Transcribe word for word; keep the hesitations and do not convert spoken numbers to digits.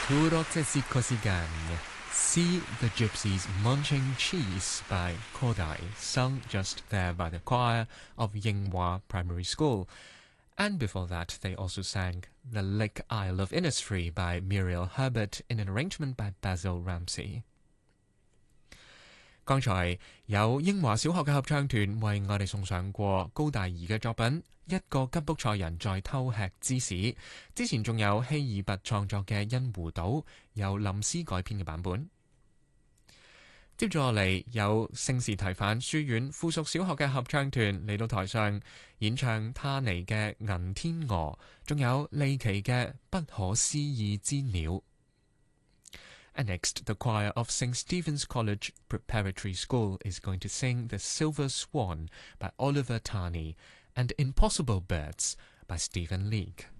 土落即係個時間 See the Gypsies Munching Cheese by Kodai, sung just there by the choir of Yinghua Primary School. And before that, they also sang The Lake Isle of Innisfree by Muriel Herbert in an arrangement by Basil Ramsey. 剛才有英華小學嘅合唱團為我哋送上過高大儀嘅作品《一個吉卜賽人在偷吃芝士》，之前仲有希爾拔創作嘅《欣湖島》，由林斯改編嘅版本。接住落嚟有聖士提反書院附屬小學嘅合唱團嚟到台上演唱他尼嘅《銀天鵝》，仲有利奇嘅《不可思議之鳥》。And next, the choir of Saint Stephen's College Preparatory School is going to sing The Silver Swan by Oliver Tarney and Impossible Birds by Stephen League.